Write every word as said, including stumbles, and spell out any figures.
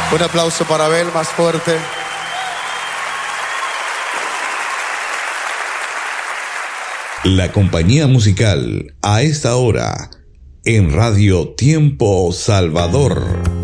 Un aplauso para Abel, más fuerte. La compañía musical a esta hora en Radio Tiempo Salvador.